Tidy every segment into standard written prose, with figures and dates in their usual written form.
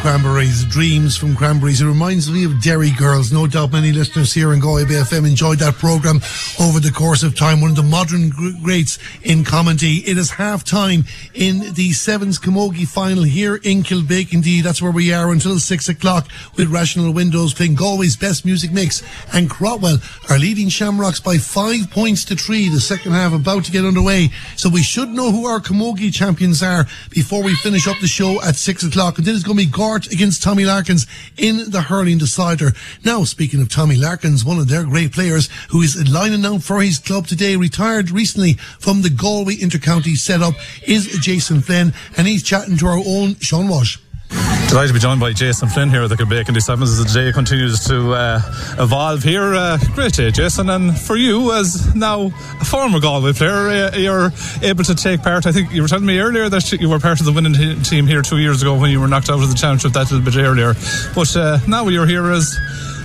Cranberries, Dreams from Cranberries. It reminds me of Derry Girls. No doubt many listeners here in Galway Bay FM enjoyed that programme over the course of time. One of the modern greats in comedy. It is half-time in the Sevens Camogie final here in Kilbake. That's where we are until 6 o'clock with Rational Windows playing Galway's best music mix. And Crotwell are leading Shamrocks by 5 points to 3. The second half about to get underway. So we should know who our Camogie champions are before we finish up the show at 6 o'clock. And then it's going to be Gort against Tommy Larkins in the hurling decider. Now, speaking of Tommy Larkins, one of their great players who is lining out for his club today, retired recently from the Galway Intercounty setup, is Jason Flynn, and he's chatting to our own Sean Walsh. Delighted to be joined by Jason Flynn here at the Kilbake and Sevens as the day continues to evolve here. Great day, Jason, and for you as now a former Galway player, you're able to take part. I think you were telling me earlier that you were part of the winning team here 2 years ago when you were knocked out of the championship that little bit earlier, but now you're here as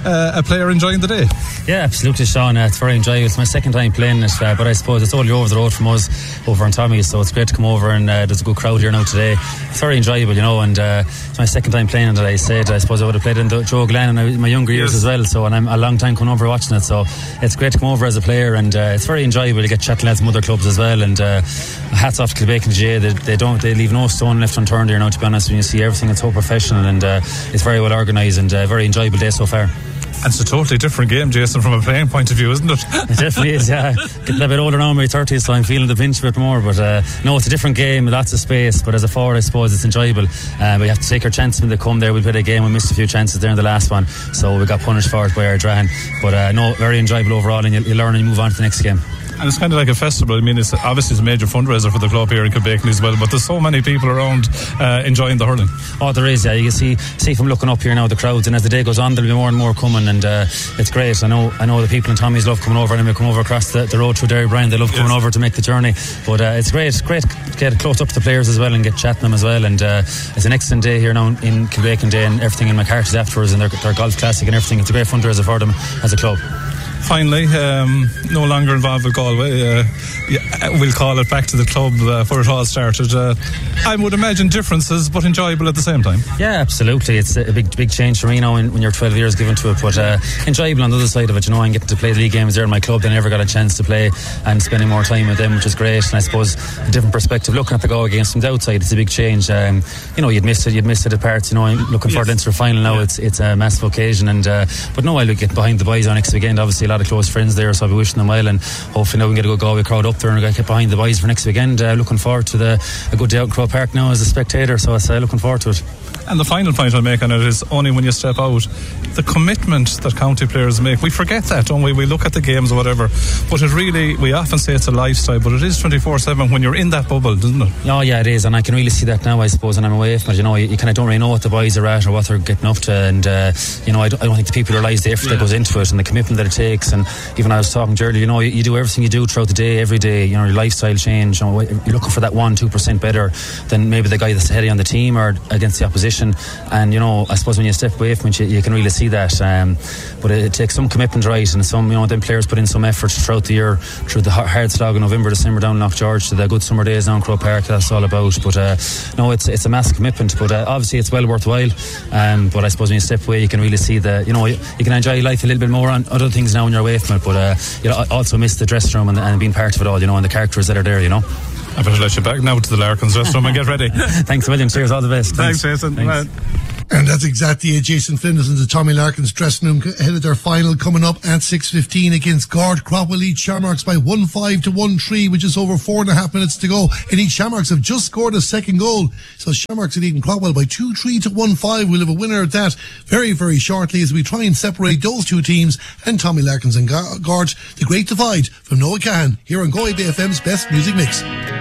a player enjoying the day. Yeah, absolutely, Sean. It's very enjoyable. It's my second time playing it, but I suppose it's only over the road from us over in Tommy's, so it's great to come over, and there's a good crowd here now today. It's very enjoyable, and it's my second time playing it. I said, I suppose I would have played in the Joe Glenn in my younger years as well, so, and I'm a long time coming over watching it, so it's great to come over as a player, and it's very enjoyable to get chatting lads from other clubs as well, and hats off to Kilbake and GA. They leave no stone left unturned here now, to be honest. When you see everything, it's so professional, and it's very well organised, and a very enjoyable day so far. And it's a totally different game, Jason, from a playing point of view, isn't it? It definitely is, yeah. Getting a bit older now in my 30s, so I'm feeling the pinch a bit more. But no, it's a different game, lots of space. But as a forward, I suppose it's enjoyable. We have to take our chances when they come there. We played a game, we missed a few chances there in the last one, so we got punished for it by our Drahan. But no, very enjoyable overall, and you learn and you move on to the next game. And it's kind of like a festival. I mean, it's obviously a major fundraiser for the club here in Kilbake as well, but there's so many people around enjoying the hurling. Oh, there is, yeah. You can see from looking up here now the crowds, and as the day goes on there'll be more and more coming, and it's great. I know the people in Tommy's love coming over, and they come over across the road through Derry Bryan. They love coming over to make the journey, but it's great to get close up to the players as well and get chatting them as well, and it's an excellent day here now in Kilbake Day, and everything in McCarthy's afterwards, and their golf classic and everything. It's a great fundraiser for them as a club. Finally, no longer involved with Galway, we'll call it back to the club where it all started. I would imagine differences, but enjoyable at the same time. Yeah, absolutely. It's a big change for me now when you're 12 years given to it, but enjoyable on the other side of it, and getting to play the league games there in my club. They never got a chance to play, and spending more time with them, which is great. And I suppose a different perspective looking at the Galway games from the outside, it's a big change. You'd missed it at parts. Looking for the Leinster final now. It's a massive occasion, and but no, I'll be getting behind the boys on next weekend. Obviously, a lot of close friends there, so I'll be wishing them well, and hopefully now we can get a good Galway crowd up there, and I'll get behind the boys for next weekend. Looking forward to a good day out in Crow Park now as a spectator, so I'm looking forward to it. And the final point I'll make on it is only when you step out, the commitment that county players make. We forget that, don't we? We look at the games or whatever, but it really, we often say it's a lifestyle, but it is 24/7 when you're in that bubble, doesn't it? Oh yeah, it is, and I can really see that now, I suppose, and I'm away from it. You kind of don't really know what the boys are at or what they're getting up to, and I don't think the people realise the effort that goes into it and the commitment that it takes. And even I was talking to earlier, you do everything you do throughout the day, every day, your lifestyle change, you're looking for that 1-2% better than maybe the guy that's ahead of you on the team or against the opposition. And I suppose when you step away from it, you can really see that, but it takes some commitment, right, and some them players put in some effort throughout the year, through the hard slog in November, December down in Lough George, to the good summer days down in Crow Park. That's all about, but no, it's a massive commitment, but obviously it's well worthwhile, but I suppose when you step away you can really see that you can enjoy life a little bit more on other things now when you're away from it, but I also miss the dressing room and being part of it all, and the characters that are there. I better let you back now to the Larkins dressing room and get ready. Thanks a million. Cheers, all the best. Thanks Jason. Thanks. And that's exactly it. Jason Flynn is in the Tommy Larkins dressing room ahead of their final coming up at 6:15 against Gort. Crotwell lead Shamrocks by 1-5 to 1-3, which is over 4.5 minutes to go. And each Shamrocks have just scored a second goal. So Shamrocks are leading Crotwell by 2-3 to 1-5. We'll have a winner at that very, very shortly as we try and separate those two teams and Tommy Larkins and Gort. The great divide from Noah Cahan here on Galway Bay FM's Best Music Mix.